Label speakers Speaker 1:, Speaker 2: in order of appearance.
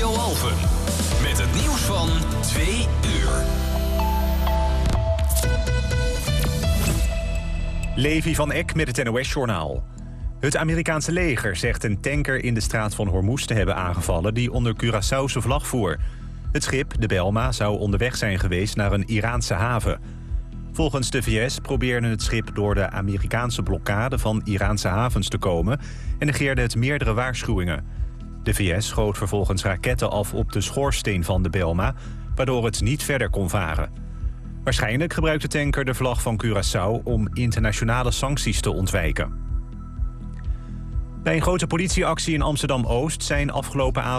Speaker 1: Menno Alphen. Met het nieuws van 2 uur.
Speaker 2: Levi van Eck met het NOS-journaal. Het Amerikaanse leger zegt een tanker in de straat van Hormuz te hebben aangevallen die onder Curaçaose vlag voer. Het schip, de Belma, zou onderweg zijn geweest naar een Iraanse haven. Volgens de VS probeerde het schip door de Amerikaanse blokkade van Iraanse havens te komen en negeerde het meerdere waarschuwingen. De VS schoot vervolgens raketten af op de schoorsteen van de Belma, waardoor het niet verder kon varen. Waarschijnlijk gebruikt de tanker de vlag van Curaçao om internationale sancties te ontwijken. Bij een grote politieactie in Amsterdam-Oost zijn afgelopen avond